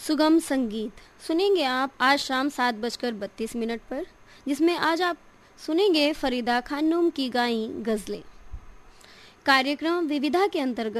सुगम संगीत सुनेंगे आप आज शाम 7:32 पर, जिसमें आज आप सुनेंगे फरीदा खानूम की गाई गजलें। कार्यक्रम विविधा के अंतर्गत